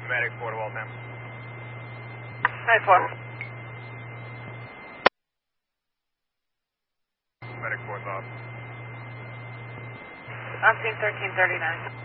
Medic 4 to Waltham. 9-4. Medic 4's off. On scene 1339.